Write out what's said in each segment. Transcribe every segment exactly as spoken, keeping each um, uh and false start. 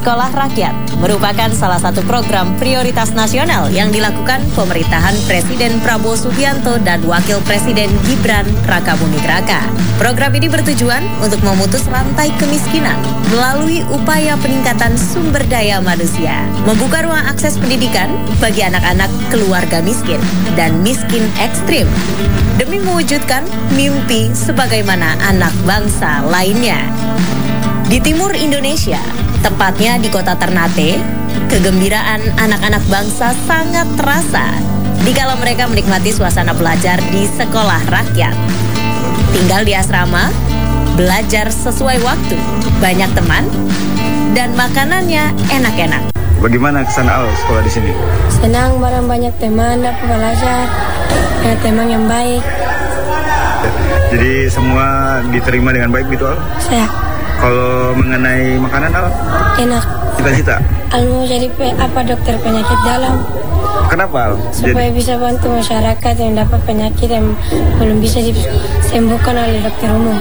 Sekolah Rakyat merupakan salah satu program prioritas nasional yang dilakukan pemerintahan Presiden Prabowo Subianto dan Wakil Presiden Gibran Rakabuming Raka. Program ini bertujuan untuk memutus rantai kemiskinan melalui upaya peningkatan sumber daya manusia, membuka ruang akses pendidikan bagi anak-anak keluarga miskin dan miskin ekstrim, demi mewujudkan mimpi sebagaimana anak bangsa lainnya. Di timur Indonesia, tepatnya di kota Ternate, kegembiraan anak-anak bangsa sangat terasa dikala mereka menikmati suasana belajar di sekolah rakyat. Tinggal di asrama, belajar sesuai waktu, banyak teman, dan makanannya enak-enak. Bagaimana kesan Al sekolah di sini? Senang, barang banyak teman, dapat belajar, ya, teman yang baik. Jadi semua diterima dengan baik gitu Al? Saya. Kalau mengenai makanan Al? Enak. Cita-cita? Al mau jadi pe, apa dokter penyakit dalam. Kenapa Al? Supaya jadi... bisa bantu masyarakat yang dapat penyakit yang belum bisa disembuhkan oleh dokter umum.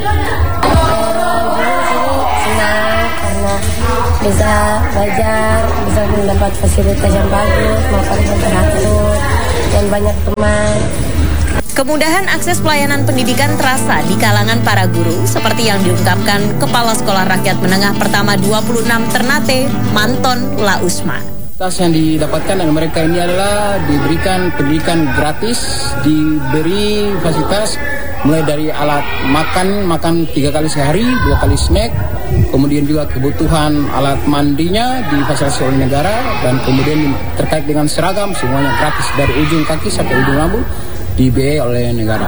Senang karena bisa belajar, bisa mendapat fasilitas yang bagus, makan yang teratur, dan banyak teman. Kemudahan akses pelayanan pendidikan terasa di kalangan para guru, seperti yang diungkapkan Kepala Sekolah Rakyat Menengah Pertama dua puluh enam Ternate, Manton Lausma. Fasilitas yang didapatkan oleh mereka ini adalah diberikan pendidikan gratis, diberi fasilitas mulai dari alat makan, makan tiga kali sehari, dua kali snack, kemudian juga kebutuhan alat mandinya difasilitasi oleh negara, dan kemudian terkait dengan seragam semuanya gratis dari ujung kaki sampai ujung rambut dibiayai oleh negara.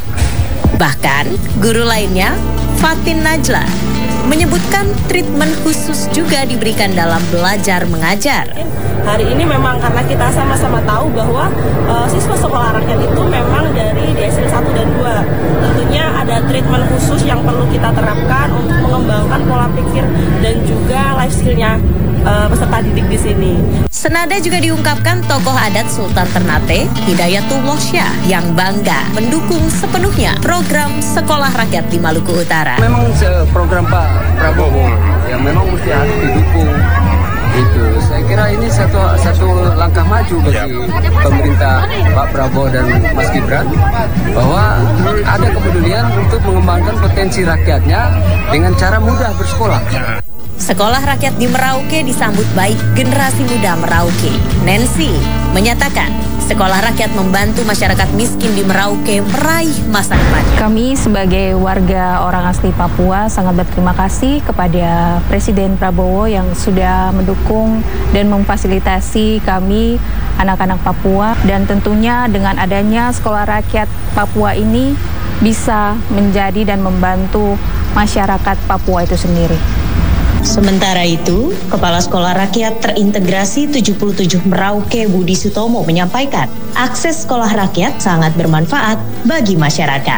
Bahkan guru lainnya, Fatin Najla, menyebutkan treatment khusus juga diberikan dalam belajar mengajar. Hari ini memang karena kita sama-sama tahu bahwa uh, siswa sekolah rakyat itu memang dari D S I satu dan dua. Tentunya ada treatment khusus yang perlu kita terapkan untuk mengembangkan pola pikir dan juga life skill-nya uh, peserta didik di sini. Senada juga diungkapkan tokoh adat Sultan Ternate, Hidayatullah Syah, yang bangga mendukung sepenuhnya program Sekolah Rakyat di Maluku Utara. Memang program Pak Prabowo yang memang mesti harus didukung. Itu saya kira ini satu satu langkah maju bagi pemerintah Pak Prabowo dan Mas Gibran, bahwa ada kepedulian untuk mengembangkan potensi rakyatnya dengan cara mudah bersekolah. Sekolah Rakyat di Merauke disambut baik generasi muda Merauke. Nancy menyatakan Sekolah Rakyat membantu masyarakat miskin di Merauke meraih masa depan. Kami sebagai warga orang asli Papua sangat berterima kasih kepada Presiden Prabowo yang sudah mendukung dan memfasilitasi kami anak-anak Papua, dan tentunya dengan adanya Sekolah Rakyat Papua ini bisa menjadi dan membantu masyarakat Papua itu sendiri. Sementara itu, Kepala Sekolah Rakyat Terintegrasi tujuh puluh tujuh Merauke Budi Sutomo menyampaikan, akses sekolah rakyat sangat bermanfaat bagi masyarakat.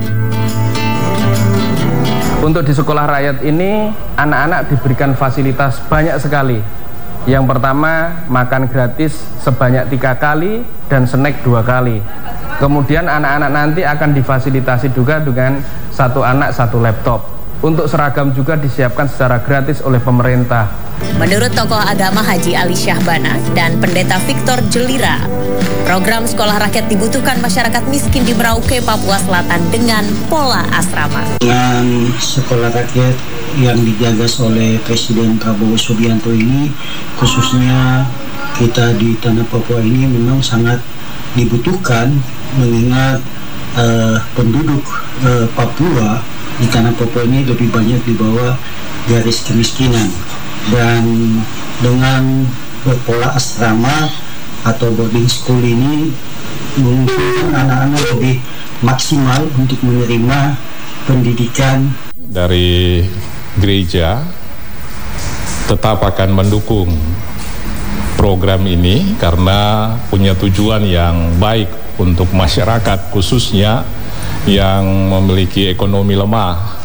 Untuk di sekolah rakyat ini, anak-anak diberikan fasilitas banyak sekali. Yang pertama, makan gratis sebanyak tiga kali dan snack dua kali. Kemudian anak-anak nanti akan difasilitasi juga dengan satu anak satu laptop. Untuk seragam juga disiapkan secara gratis oleh pemerintah. Menurut tokoh agama Haji Ali Syahbana dan Pendeta Victor Jelira, program Sekolah Rakyat dibutuhkan masyarakat miskin di Merauke, Papua Selatan dengan pola asrama. Dengan Sekolah Rakyat yang digagas oleh Presiden Prabowo Subianto ini, khususnya kita di tanah Papua ini memang sangat dibutuhkan, mengingat uh, penduduk uh, Papua di tanah Papua ini lebih banyak di bawah garis kemiskinan, dan dengan berpola asrama atau boarding school ini memungkinkan anak-anak lebih maksimal untuk menerima pendidikan. Dari gereja tetap akan mendukung program ini karena punya tujuan yang baik untuk masyarakat, khususnya yang memiliki ekonomi lemah.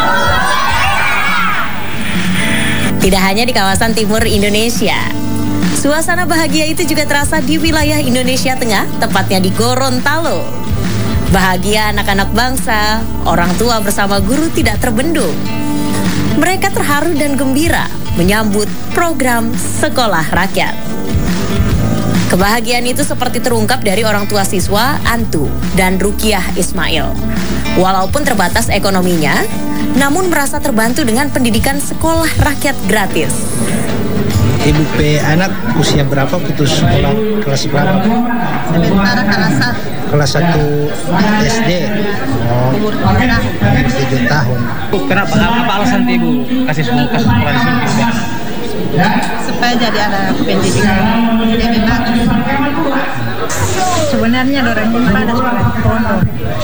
Tidak hanya di kawasan timur Indonesia, Suasana bahagia itu juga terasa di wilayah Indonesia Tengah, tepatnya di Gorontalo. Bahagia anak-anak bangsa, orang tua bersama guru tidak terbendung. Mereka terharu dan gembira menyambut program Sekolah Rakyat. Kebahagiaan itu seperti terungkap dari orang tua siswa Antu dan Rukiah Ismail. Walaupun terbatas ekonominya, namun merasa terbantu dengan pendidikan sekolah rakyat gratis. Ibu P anak usia berapa putus sekolah, kelas berapa? Sementara kelas satu. Kelas satu S D. Oh, umur tujuh tahun. Kenapa? Apa alasan ibu kasih sekolah kasih sekolah di sini? Supaya jadi anak pendidikan lebih bagus. Sebenarnya orang ini pada sekolah di pondok.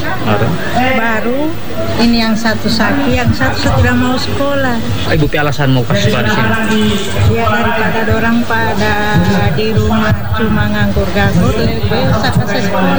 Baru ini yang satu sakit, yang satu tidak mau sekolah. Ibu P alasan mau kasih sekolah di sini? Ya daripada orang pada di rumah cuma nganggur-nganggur, lebih baik kasih sekolah.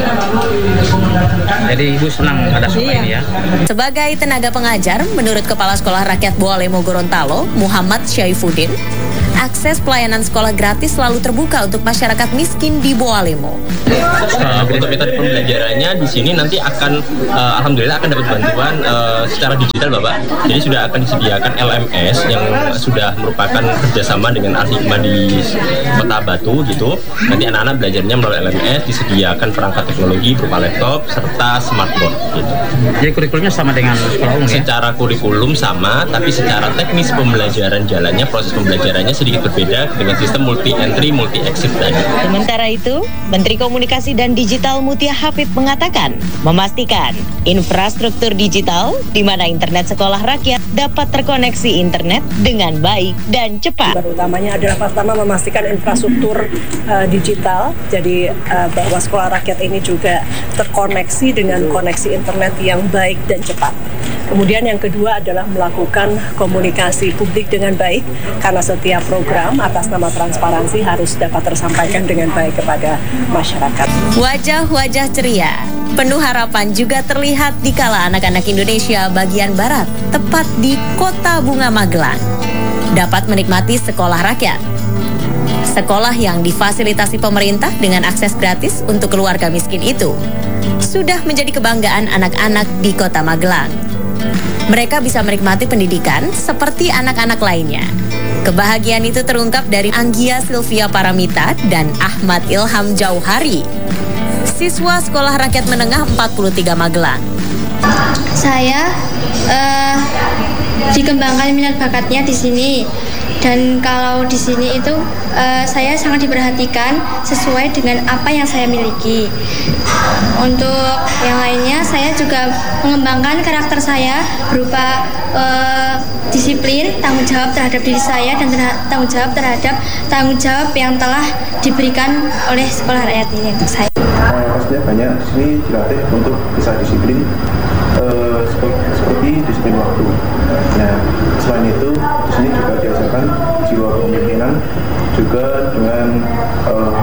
Jadi ibu senang ada sekolah iya. ini ya? Sebagai tenaga pengajar, menurut Kepala Sekolah Rakyat Boalemo Gorontalo, Muhammad Syaifuddin, akses pelayanan sekolah gratis selalu terbuka untuk masyarakat miskin di Boalemo. Uh, untuk metode pembelajarannya di sini nanti akan, uh, alhamdulillah akan dapat bantuan uh, secara digital, Bapak. Jadi sudah akan disediakan L M S yang sudah merupakan kerjasama dengan Al-Hikmah di Kota Batu gitu. Nanti anak-anak belajarnya melalui L M S, disediakan perangkat teknologi berupa laptop serta smartboard gitu. Jadi kurikulumnya sama dengan sekolah umum ya? Secara kurikulum sama, tapi secara teknis pembelajaran jalannya, proses pembelajarannya sedikit berbeda dengan sistem multi entry, multi exit tadi. Sementara itu, Menteri Komunikasi dan Digital Mutia Habib mengatakan, memastikan infrastruktur digital di mana internet sekolah rakyat dapat terkoneksi internet dengan baik dan cepat. Utamanya adalah pertama memastikan infrastruktur uh, digital, jadi uh, bahwa sekolah rakyat ini juga terkoneksi dengan koneksi internet yang baik dan cepat. Kemudian yang kedua adalah melakukan komunikasi publik dengan baik, karena setiap program atas nama transparansi harus dapat tersampaikan dengan baik kepada masyarakat. Wajah-wajah ceria, penuh harapan juga terlihat di kala anak-anak Indonesia bagian barat, tepat di Kota Bunga Magelang, dapat menikmati sekolah rakyat. Sekolah yang difasilitasi pemerintah dengan akses gratis untuk keluarga miskin itu sudah menjadi kebanggaan anak-anak di Kota Magelang. Mereka bisa menikmati pendidikan seperti anak-anak lainnya. Kebahagiaan itu terungkap dari Anggia Sylvia Paramita dan Ahmad Ilham Jauhari, siswa Sekolah Rakyat Menengah empat puluh tiga Magelang. Saya uh, dikembangkan minat bakatnya di sini. Dan kalau di sini itu uh, saya sangat diperhatikan sesuai dengan apa yang saya miliki. Untuk yang lainnya, saya juga mengembangkan karakter saya berupa uh, disiplin, tanggung jawab terhadap diri saya, dan terha- tanggung jawab terhadap tanggung jawab yang telah diberikan oleh sekolah rakyat ini untuk saya. Pastinya banyak di sini dilatih untuk bisa disiplin, uh, seperti, seperti disiplin waktu. Nah, selain itu di sini juga diajarkan jiwa kepemimpinan juga dengan uh,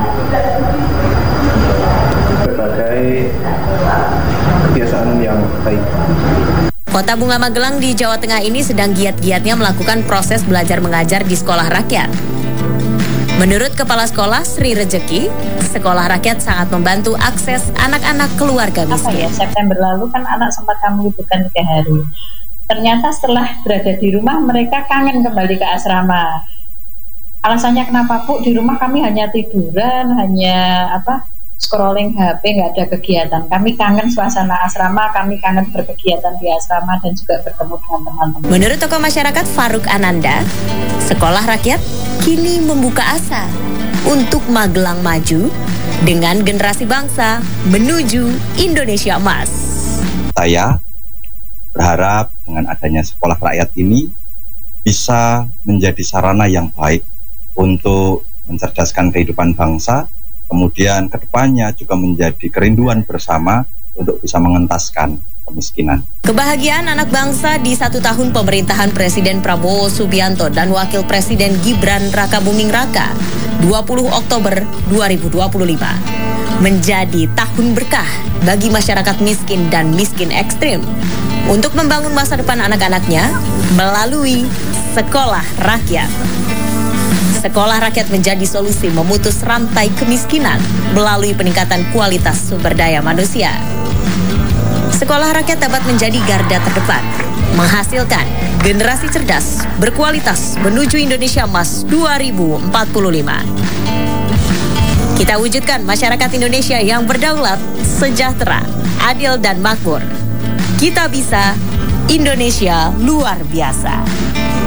berbagai kebiasaan yang baik. Kota Bunga Magelang di Jawa Tengah ini sedang giat-giatnya melakukan proses belajar mengajar di sekolah rakyat. Menurut Kepala Sekolah Sri Rejeki, sekolah rakyat sangat membantu akses anak-anak keluarga miskin. Apa ya, September lalu kan anak sempat kami liburkan tiga hari. Ternyata setelah berada di rumah mereka kangen kembali ke asrama. Alasannya kenapa, Bu? Di rumah kami hanya tiduran, hanya apa? Scrolling H P, nggak ada kegiatan. Kami kangen suasana asrama, kami kangen berkegiatan di asrama dan juga bertemu dengan teman-teman. Menurut tokoh masyarakat Faruk Ananda, sekolah rakyat kini membuka asa untuk Magelang maju dengan generasi bangsa menuju Indonesia Emas. Saya berharap dengan adanya sekolah rakyat ini bisa menjadi sarana yang baik untuk mencerdaskan kehidupan bangsa, kemudian kedepannya juga menjadi kerinduan bersama untuk bisa mengentaskan kemiskinan. Kebahagiaan anak bangsa di satu tahun pemerintahan Presiden Prabowo Subianto dan Wakil Presiden Gibran Rakabuming Raka dua puluh Oktober dua ribu dua puluh lima menjadi tahun berkah bagi masyarakat miskin dan miskin ekstrim untuk membangun masa depan anak-anaknya melalui sekolah rakyat. Sekolah rakyat menjadi solusi memutus rantai kemiskinan melalui peningkatan kualitas sumber daya manusia. Sekolah rakyat dapat menjadi garda terdepan, menghasilkan generasi cerdas, berkualitas menuju Indonesia Emas dua ribu empat puluh lima. Kita wujudkan masyarakat Indonesia yang berdaulat, sejahtera, adil dan makmur. Kita bisa, Indonesia luar biasa.